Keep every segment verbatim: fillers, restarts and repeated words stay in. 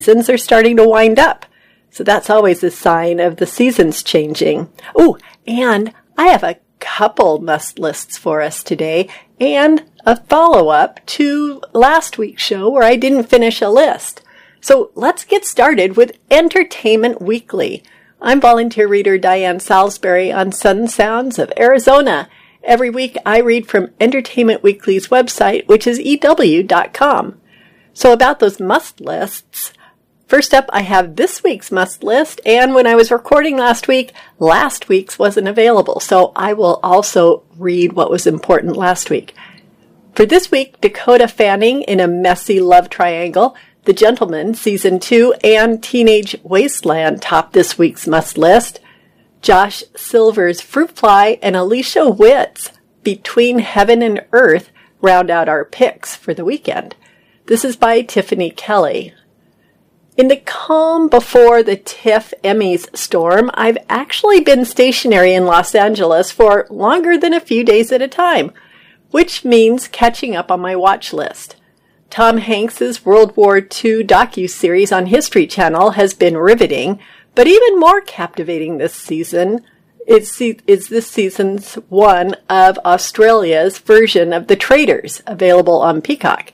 seasons are starting to wind up. So that's always a sign of the seasons changing. Oh, and I have a couple must lists for us today and a follow-up to last week's show where I didn't finish a list. So let's get started with Entertainment Weekly. I'm volunteer reader Diane Salisbury on Sun Sounds of Arizona. Every week I read from Entertainment Weekly's website, which is E W dot com. So about those must lists, first up I have this week's must list, and when I was recording last week, last week's wasn't available, so I will also read what was important last week. For this week, Dakota Fanning in a Messy Love Triangle, The Gentleman, Season two, and Teenage Wasteland top this week's must list. Josh Silver's Fruit Fly and Alicia Witt's Between Heaven and Earth round out our picks for the weekend. This is by Tiffany Kelly. In the calm before the TIFF Emmys storm, I've actually been stationary in Los Angeles for longer than a few days at a time, which means catching up on my watch list. Tom Hanks's World War Two docuseries on History Channel has been riveting, but even more captivating this season is, is this season's one of Australia's version of The Traitors, available on Peacock.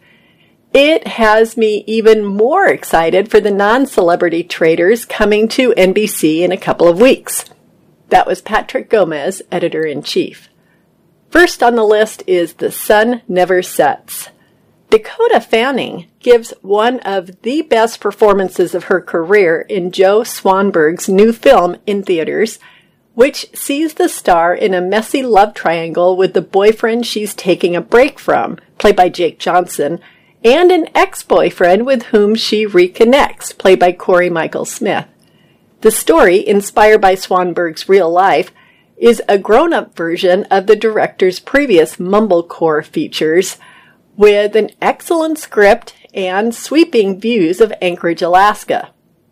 It has me even more excited for the non-celebrity Traitors coming to N B C in a couple of weeks. That was Patrick Gomez, editor-in-chief. First on the list is The Sun Never Sets. Dakota Fanning gives one of the best performances of her career in Joe Swanberg's new film in theaters, which sees the star in a messy love triangle with the boyfriend she's taking a break from, played by Jake Johnson, and an ex-boyfriend with whom she reconnects, played by Corey Michael Smith. The story, inspired by Swanberg's real life, is a grown-up version of the director's previous mumblecore features, with an excellent script and sweeping views of Anchorage, Alaska,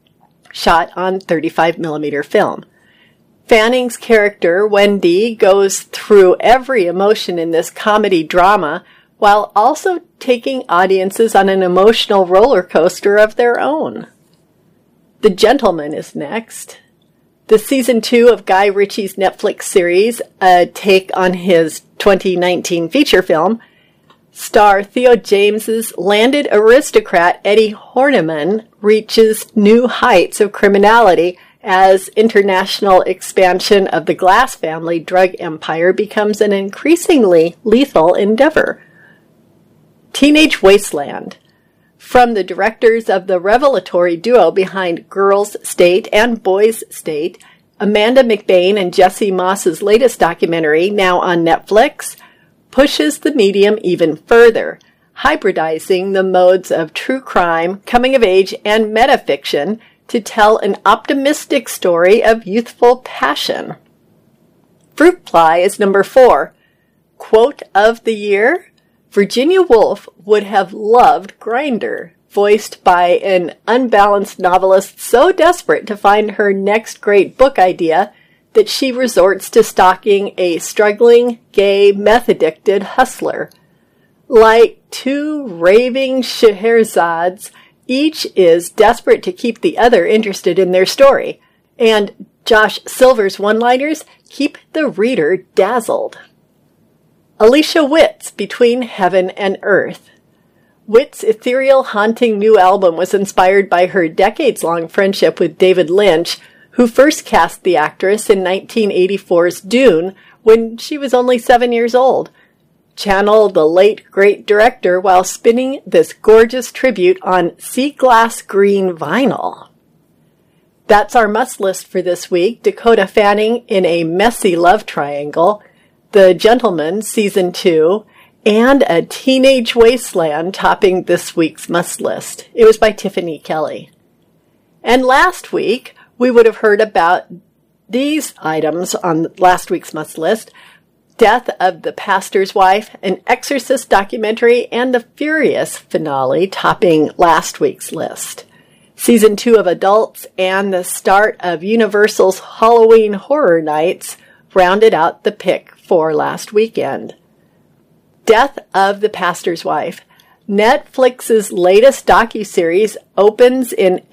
shot on thirty-five millimeter film. Fanning's character, Wendy, goes through every emotion in this comedy drama while also taking audiences on an emotional roller coaster of their own. The Gentleman is next. The season two of Guy Ritchie's Netflix series, a take on his twenty nineteen feature film, star Theo James's landed aristocrat Eddie Horniman reaches new heights of criminality as international expansion of the Glass family drug empire becomes an increasingly lethal endeavor. Teenage Wasteland. From the directors of the revelatory duo behind Girls' State and Boys' State, Amanda McBain and Jesse Moss's latest documentary, now on Netflix, pushes the medium even further, hybridizing the modes of true crime, coming of age, and metafiction to tell an optimistic story of youthful passion. Fruit Fly is number four. Quote of the year: Virginia Woolf would have loved Grindr, voiced by an unbalanced novelist so desperate to find her next great book idea that she resorts to stalking a struggling, gay, meth-addicted hustler. Like two raving Scheherzads, each is desperate to keep the other interested in their story, and Josh Silver's one-liners keep the reader dazzled. Alicia Witt's Between Heaven and Earth. Witt's ethereal, haunting new album was inspired by her decades-long friendship with David Lynch, who first cast the actress in nineteen eighty-four's Dune when she was only seven years old. Channel the late great director while spinning this gorgeous tribute on sea glass green vinyl. That's our must list for this week. Dakota Fanning in a Messy Love Triangle, The Gentleman, Season two, and a Teenage Wasteland topping this week's must list. It was by Tiffany Kelly. And last week, we would have heard about these items on last week's must list: Death of the Pastor's Wife, an Exorcist documentary, and the Furious finale topping last week's list. Season two of Adults and the start of Universal's Halloween Horror Nights rounded out the pick for last weekend. Death of the Pastor's Wife. Netflix's latest docuseries opens in